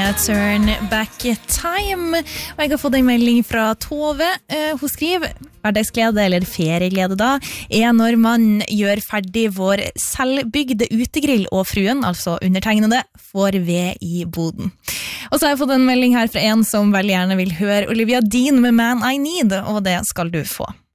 med Turn Back Time. Og jeg har fått en melding fra Tove. Hun skriver, hverdagsglede eller ferieglede da, når man gjør ferdig vår selvbygde utegrill og fruen, altså undertegnede, får ved i boden. Og så har jeg fått en melding her fra en som veldig gjerne vil høre Olivia Dean med Man I Need, og det skal du få.